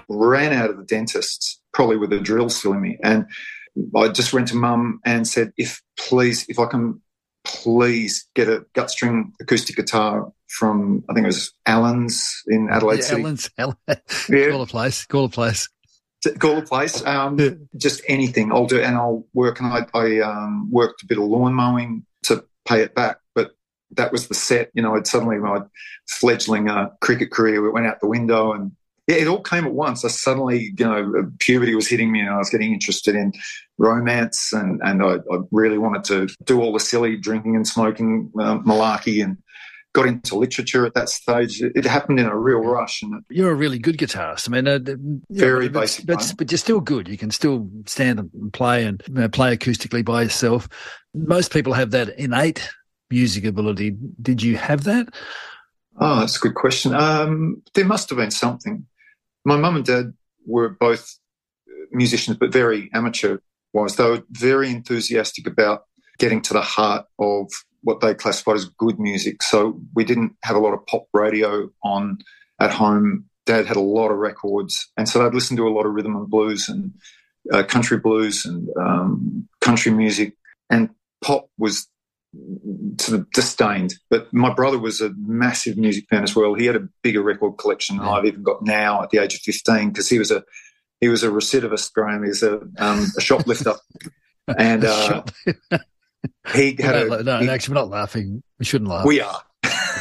ran out of the dentist, probably with a drill still in me, and I just went to Mum and said, if I can please get a gut string acoustic guitar from, I think it was Allen's in Adelaide City. Allen's. Yeah. Call a place. Call a place. Just anything I'll do, and I'll work. And I worked a bit of lawn mowing to pay it back, but that was the set. My fledgling cricket career went out the window, and it all came at once. I suddenly, puberty was hitting me, and I was getting interested in romance, and I really wanted to do all the silly drinking and smoking malarkey, and got into literature at that stage. It happened in a real rush. And you're a really good guitarist. I mean, very basic, but you're still good. You can still stand and play and play acoustically by yourself. Most people have that innate music ability. Did you have that? Oh, that's a good question. There must have been something. My mum and dad were both musicians, but very amateur-wise. They were very enthusiastic about getting to the heart of what they classified as good music. So we didn't have a lot of pop radio on at home. Dad had a lot of records, and so they'd listen to a lot of rhythm and blues and country blues and country music, and pop was sort of disdained. But my brother was a massive music fan as well. He had a bigger record collection than I've even got now at the age of 15, because he was a recidivist, Graham. He was a shoplifter. And he had actually, we're not laughing. We shouldn't laugh. We are.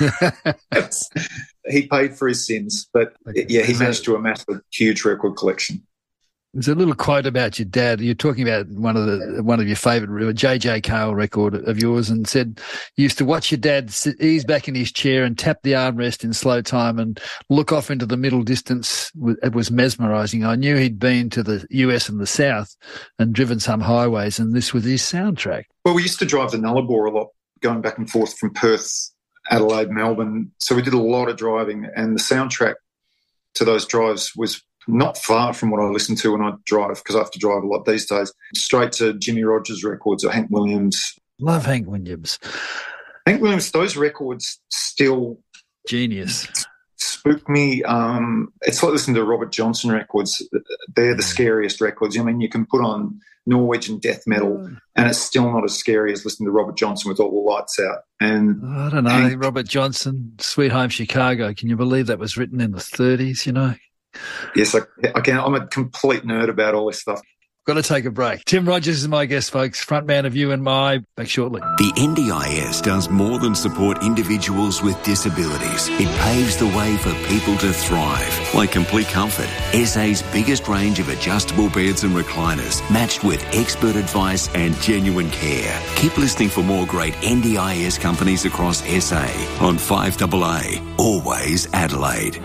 He paid for his sins, but he managed to amass a huge record collection. There's a little quote about your dad. You're talking about one of your favourite, J.J. Cale record of yours, and said you used to watch your dad ease back in his chair and tap the armrest in slow time and look off into the middle distance. It was mesmerising. I knew he'd been to the US and the South and driven some highways, and this was his soundtrack. Well, we used to drive the Nullarbor a lot, going back and forth from Perth, Adelaide, Melbourne. So we did a lot of driving, and the soundtrack to those drives was not far from what I listen to when I drive, because I have to drive a lot these days, straight to Jimmy Rogers records or Hank Williams. Love Hank Williams. Hank Williams, those records still... Genius. Spook me. It's like listening to Robert Johnson records. They're the scariest records. I mean, you can put on Norwegian death metal and it's still not as scary as listening to Robert Johnson with all the lights out. And I don't know, Robert Johnson, Sweet Home Chicago. Can you believe that was written in the 30s, Yes, I can. I'm a complete nerd about all this stuff. Got to take a break. Tim Rogers is my guest, folks, frontman of You and My. Back shortly. The NDIS does more than support individuals with disabilities. It paves the way for people to thrive. Like Complete Comfort, SA's biggest range of adjustable beds and recliners, matched with expert advice and genuine care. Keep listening for more great NDIS companies across SA on 5AA, always Adelaide.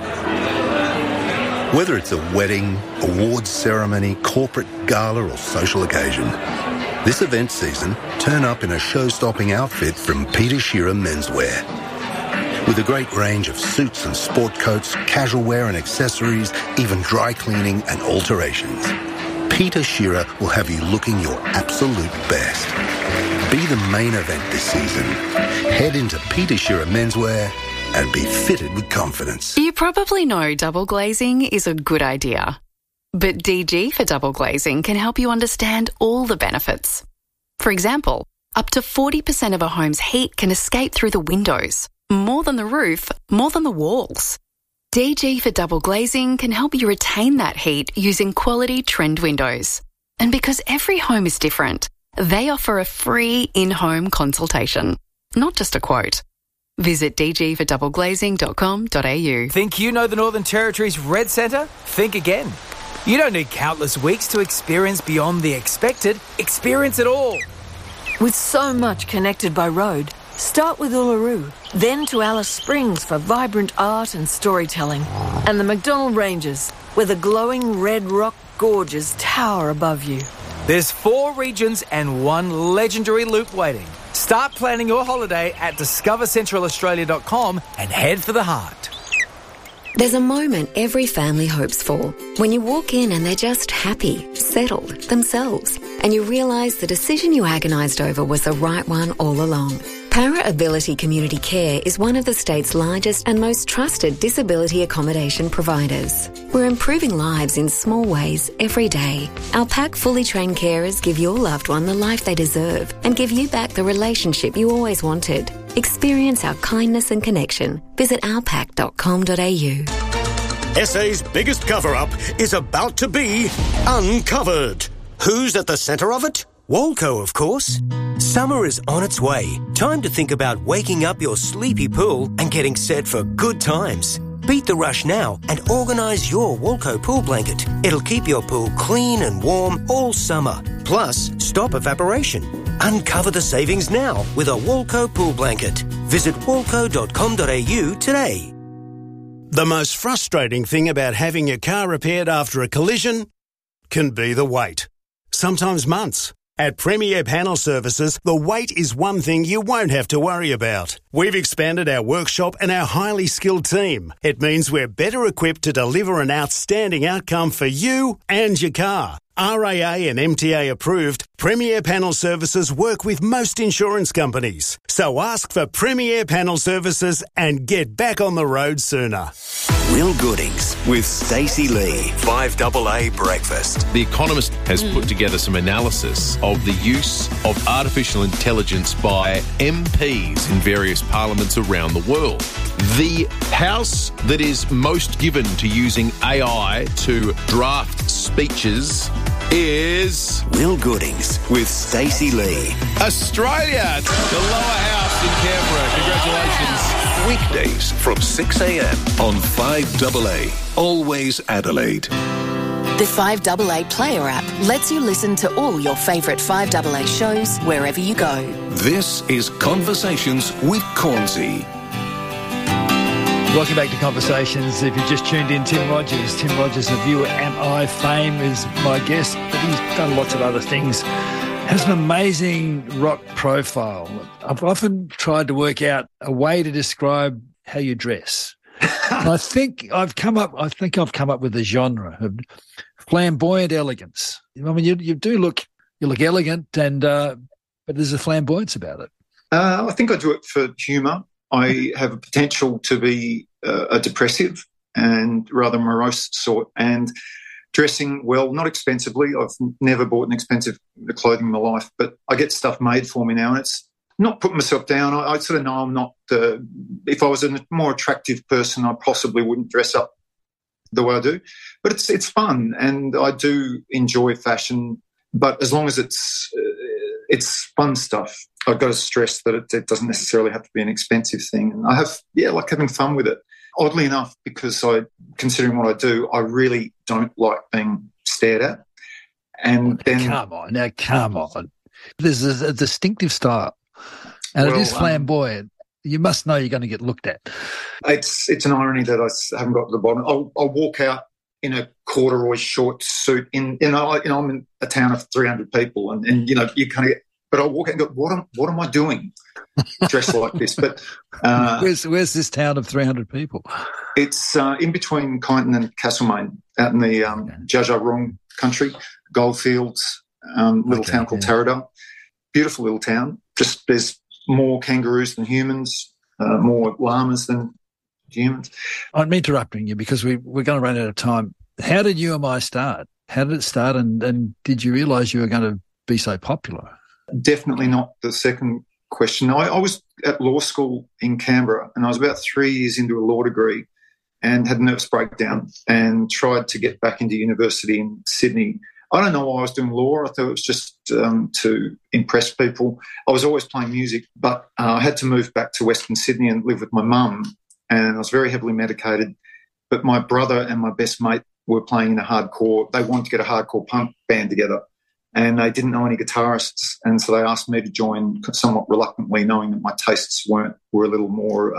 Whether it's a wedding, awards ceremony, corporate gala or social occasion, this event season, turn up in a show-stopping outfit from Peter Shearer Menswear. With a great range of suits and sport coats, casual wear and accessories, even dry cleaning and alterations, Peter Shearer will have you looking your absolute best. Be the main event this season. Head into Peter Shearer Menswear and be fitted with confidence. You probably know double glazing is a good idea. But DG for double glazing can help you understand all the benefits. For example, up to 40% of a home's heat can escape through the windows. More than the roof, more than the walls. DG for double glazing can help you retain that heat using quality trend windows. And because every home is different, they offer a free in-home consultation, not just a quote. Visit dgfordoubleglazing.com.au. Think you know the Northern Territory's Red Centre? Think again. You don't need countless weeks to experience beyond the expected. Experience it all. With so much connected by road, start with Uluru, then to Alice Springs for vibrant art and storytelling, and the McDonnell Ranges, where the glowing red rock gorges tower above you. There's 4 regions and 1 legendary loop waiting. Start planning your holiday at discovercentralaustralia.com and head for the heart. There's a moment every family hopes for. When you walk in and they're just happy, settled, themselves, and you realise the decision you agonised over was the right one all along. Para Ability Community Care is one of the state's largest and most trusted disability accommodation providers. We're improving lives in small ways every day. Our PAC fully trained carers give your loved one the life they deserve and give you back the relationship you always wanted. Experience our kindness and connection. Visit ourpac.com.au. SA's biggest cover-up is about to be uncovered. Who's at the centre of it? Walco, of course. Summer is on its way. Time to think about waking up your sleepy pool and getting set for good times. Beat the rush now and organise your Walco pool blanket. It'll keep your pool clean and warm all summer. Plus, stop evaporation. Uncover the savings now with a Walco pool blanket. Visit walco.com.au today. The most frustrating thing about having your car repaired after a collision can be the wait. Sometimes months. At Premier Panel Services, the wait is one thing you won't have to worry about. We've expanded our workshop and our highly skilled team. It means we're better equipped to deliver an outstanding outcome for you and your car. RAA and MTA approved, Premier Panel Services work with most insurance companies. So ask for Premier Panel Services and get back on the road sooner. Will Goodings with Stacey Lee. 5AA Breakfast. The Economist has put together some analysis of the use of artificial intelligence by MPs in various parliaments around the world. The house that is most given to using AI to draft speeches is Will Goodings with Stacey Lee. Australia, the lower house in Canberra. Congratulations. Weekdays from 6 a.m. on 5AA. Always Adelaide. The 5AA Player app lets you listen to all your favourite 5AA shows wherever you go. This is Conversations with Cornsey. Welcome back to Conversations. If you just tuned in, Tim Rogers of You Am I fame is my guest, but he's done lots of other things. Has an amazing rock profile. I've often tried to work out a way to describe how you dress. And I think I've come up with a genre of flamboyant elegance. I mean, you look elegant, and but there's a flamboyance about it. I think I do it for humour. I have a potential to be a depressive and rather morose sort, and dressing well, not expensively. I've never bought an expensive clothing in my life, but I get stuff made for me now, and it's not putting myself down. I sort of know I'm not if I was a more attractive person, I possibly wouldn't dress up the way I do. But it's fun, and I do enjoy fashion, but as long as it's fun stuff. I've got to stress that it doesn't necessarily have to be an expensive thing. And I like having fun with it. Oddly enough, because considering what I do, I really don't like being stared at. And then come on. There's a distinctive style, and it is flamboyant. You must know you're going to get looked at. It's an irony that I haven't got to the bottom. I'll walk out in a corduroy short suit. I'm in a town of 300 people, and you kind of get. But I walk out and go, what am I doing dressed like this? But where's this town of 300 people? It's in between Kyneton and Castlemaine, out in the Dja Dja Wurrung country, goldfields, little town called Taradale. Beautiful little town. Just there's more kangaroos than humans, more llamas than humans. I'm interrupting you because we're going to run out of time. How did You Am I start? How did it start, and did you realise you were going to be so popular? Definitely not the second question. I was at law school in Canberra, and I was about 3 years into a law degree and had a nervous breakdown and tried to get back into university in Sydney. I don't know why I was doing law. I thought it was just to impress people. I was always playing music, but I had to move back to Western Sydney and live with my mum, and I was very heavily medicated. But my brother and my best mate were playing in they wanted to get a hardcore punk band together. And they didn't know any guitarists, and so they asked me to join somewhat reluctantly, knowing that my tastes were a little more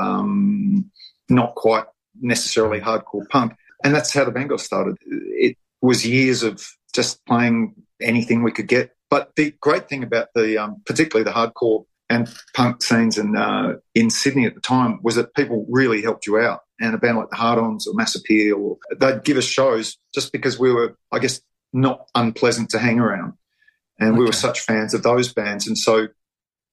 not quite necessarily hardcore punk. And that's how the band got started. It was years of just playing anything we could get. But the great thing about particularly the hardcore and punk scenes in Sydney at the time was that people really helped you out. And a band like the Hard-Ons or Mass Appeal, they'd give us shows just because we were, I guess, not unpleasant to hang around. And we were such fans of those bands. And so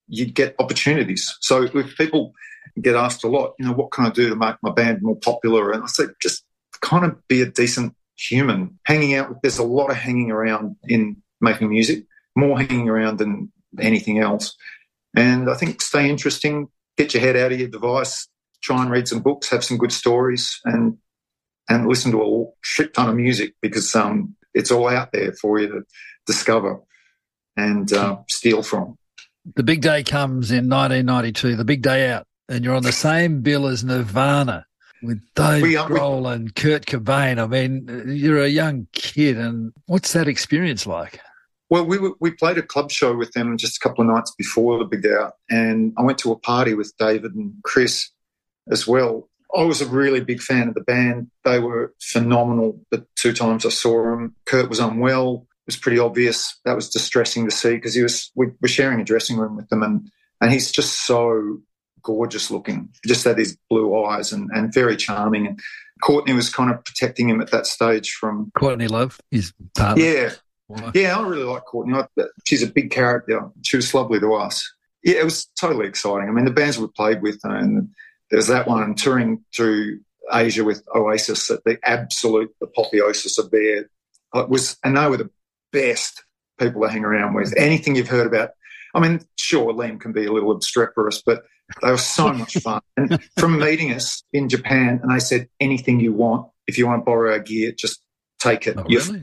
you'd get opportunities. So if people get asked a lot, what can I do to make my band more popular? And I say, just kind of be a decent human. There's a lot of hanging around in making music, more hanging around than anything else. And I think stay interesting, get your head out of your device, try and read some books, have some good stories, and listen to a shit ton of music, because it's all out there for you to discover and steal from. The big day comes in 1992, the big day out, and you're on the same bill as Nirvana with Dave Grohl and Kurt Cobain. I mean, you're a young kid, and what's that experience like? Well, we played a club show with them just a couple of nights before the big day out, and I went to a party with David and Chris as well. I was a really big fan of the band. They were phenomenal the 2 times I saw them. Kurt was unwell. It was pretty obvious. That was distressing to see, because we were sharing a dressing room with them, and he's just so gorgeous looking. Just had these blue eyes and very charming. And Courtney was kind of protecting him at that stage from... Courtney Love, his partner. Yeah. Wow. Yeah, I really like Courtney. She's a big character. She was lovely to us. Yeah, it was totally exciting. I mean, the bands we played with, and there's that one, and touring through Asia with Oasis at the absolute apotheosis of their... And they were the best people to hang around with. Anything you've heard about... I mean, sure, Liam can be a little obstreperous, but they were so much fun. And from meeting us in Japan, and they said, anything you want, if you want to borrow our gear, just take it. Oh, really?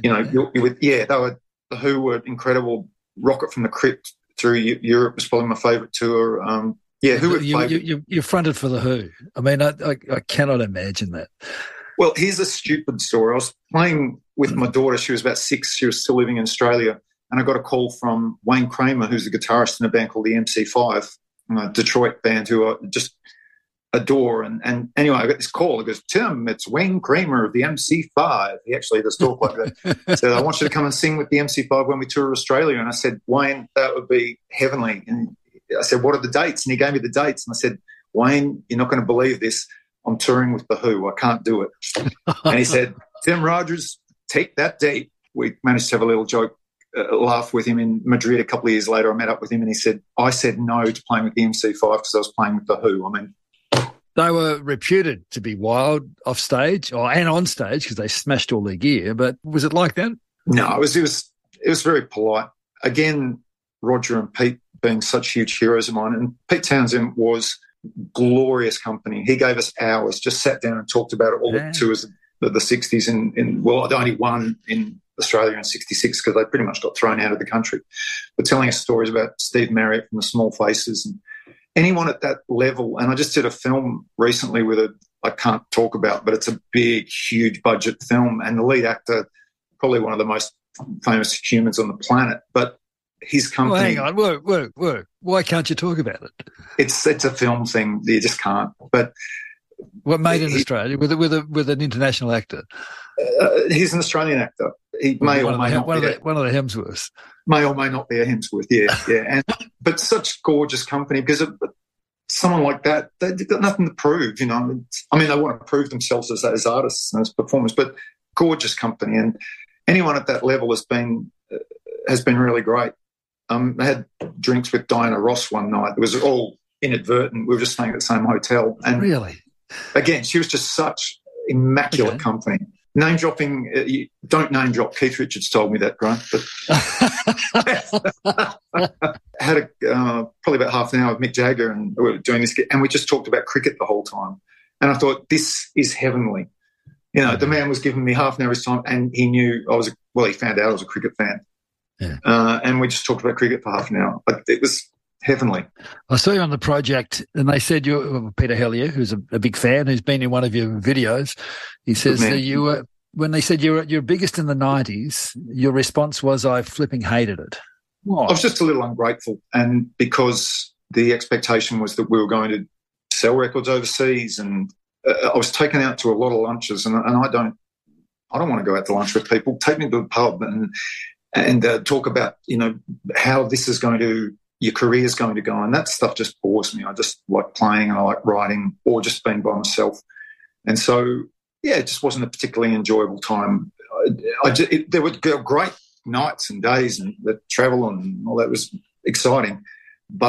The Who were incredible. Rocket from the Crypt through Europe was probably my favourite tour. Who were you fronted for the Who. I mean, I cannot imagine that. Well, here's a stupid story. I was playing with my daughter. She was about 6. She was still living in Australia. And I got a call from Wayne Kramer, who's a guitarist in a band called the MC5, a Detroit band who I just adore. And anyway, I got this call. He goes, Tim, it's Wayne Kramer of the MC5. He actually does talk like that. He said, I want you to come and sing with the MC5 when we tour Australia. And I said, Wayne, that would be heavenly. And I said, what are the dates? And he gave me the dates. And I said, Wayne, you're not going to believe this. I'm touring with The Who. I can't do it. And he said, Tim Rogers, take that date. We managed to have a little laugh with him in Madrid a couple of years later. I met up with him and he said, I said no to playing with the MC5 because I was playing with The Who. I mean, they were reputed to be wild off stage and on stage because they smashed all their gear. But was it like that? No, it was very polite. Again, Roger and Pete being such huge heroes of mine, and Pete Townsend was glorious company. He gave us hours, just sat down and talked about it, all the tours of the 60s. I'd only won in Australia in 66 because they pretty much got thrown out of the country. But telling us stories about Steve Marriott from the Small Faces and anyone at that level. And I just did a film recently I can't talk about, but it's a big, huge budget film. And the lead actor, probably one of the most famous humans on the planet, but his company... Well, hang on, work. Why can't you talk about it? It's a film thing. You just can't. But what made in Australia with an international actor? He's an Australian actor. He may or may not be one of the Hemsworths. May or may not be a Hemsworth. Yeah. But such gorgeous company because someone like that, they've got nothing to prove. You know, I mean, they want to prove themselves as artists and as performers, but gorgeous company, and anyone at that level has been really great. I had drinks with Diana Ross one night. It was all inadvertent. We were just staying at the same hotel. And really? Again, she was just such immaculate company. Name dropping, you don't name drop. Keith Richards told me that, Grant. But had probably about half an hour with Mick Jagger, and we were doing this, and we just talked about cricket the whole time. And I thought, this is heavenly. You know, the man was giving me half an hour of his time, and he knew he found out I was a cricket fan. Yeah. And we just talked about cricket for half an hour. But it was heavenly. I saw you on the project, and they said Peter Hellier, who's a big fan, who's been in one of your videos. He says that you were, when they said you're biggest in the 90s, your response was, I flipping hated it. Why? I was just a little ungrateful, and because the expectation was that we were going to sell records overseas, and I was taken out to a lot of lunches, and I don't want to go out to lunch with people. Take me to the pub and talk about, you know, how your career is going to go, and that stuff just bores me. I just like playing and I like writing or just being by myself. And so, it just wasn't a particularly enjoyable time. There were great nights and days and the travel and all that was exciting, but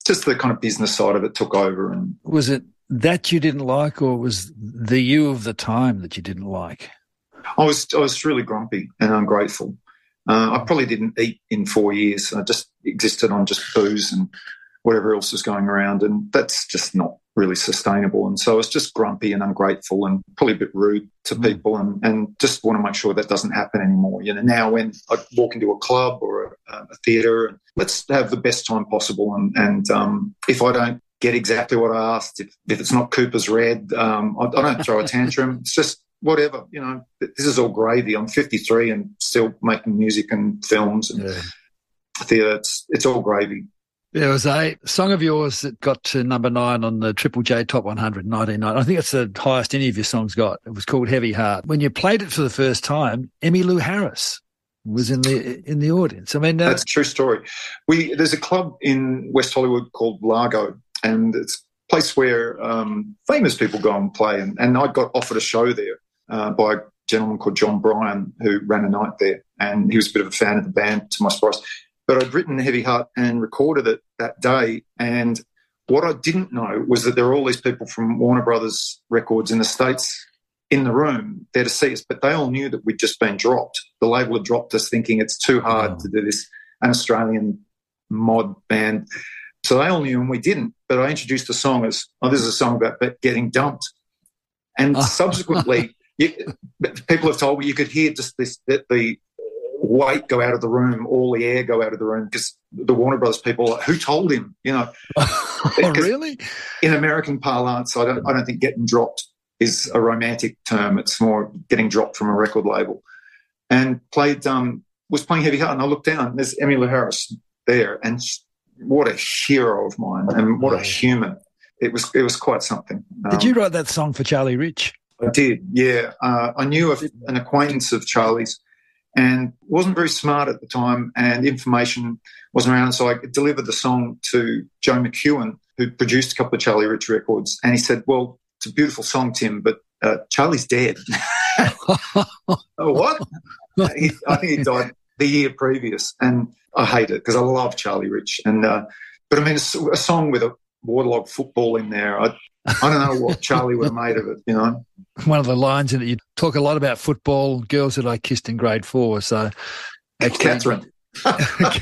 just the kind of business side of it took over. And was it that you didn't like, or was the you of the time that you didn't like? I was really grumpy and ungrateful. I probably didn't eat in 4 years. I just existed on just booze and whatever else was going around, and that's just not really sustainable. And so I was just grumpy and ungrateful and probably a bit rude to people, and just want to make sure that doesn't happen anymore. You know, now when I walk into a club or a theatre, let's have the best time possible. And if I don't get exactly what I asked, if it's not Cooper's Red, I don't throw a tantrum. It's just whatever, you know, this is all gravy. I'm 53 and still making music and films and theatre. It's all gravy. There was a song of yours that got to number 9 on the Triple J Top 100 in 1990. I think it's the highest any of your songs got. It was called Heavy Heart. When you played it for the first time, Emmylou Harris was in the audience. I mean, that's a true story. There's a club in West Hollywood called Largo, and it's a place where famous people go and play. And I got offered a show there by a gentleman called John Bryan, who ran a night there, and he was a bit of a fan of the band, to my surprise. But I'd written Heavy Heart and recorded it that day, and what I didn't know was that there were all these people from Warner Brothers Records in the States in the room there to see us, but they all knew that we'd just been dropped. The label had dropped us, thinking it's too hard to do this, an Australian mod band. So they all knew, and we didn't. But I introduced the song as, this is a song about getting dumped. And subsequently, people have told me you could hear just the weight go out of the room, all the air go out of the room, because the Warner Brothers people, who told him, you know? Really? In American parlance, I don't think getting dropped is a romantic term. It's more getting dropped from a record label. And was playing Heavy Heart, and I looked down, and there's Emmylou Harris there, and what a hero of mine, and what a human. It was quite something. Did you write that song for Charlie Rich? I did, yeah. I knew an acquaintance of Charlie's, and wasn't very smart at the time, and information wasn't around, so I delivered the song to Joe McEwen, who produced a couple of Charlie Rich records, and he said, well, it's a beautiful song, Tim, but Charlie's dead. What? I think he died the year previous, and I hate it because I love Charlie Rich. And but I mean, a song with a waterlogged football in there, I don't know what Charlie would have made of it, you know. One of the lines in it, you talk a lot about football, girls that I kissed in grade 4. So, Catherine.